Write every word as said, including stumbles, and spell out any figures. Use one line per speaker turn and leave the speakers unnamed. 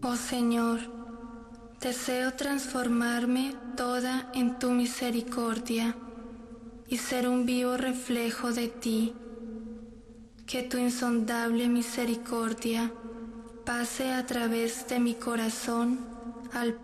Oh Señor, deseo transformarme toda en tu misericordia y ser un vivo reflejo de ti. Que tu insondable misericordia pase a través de mi corazón al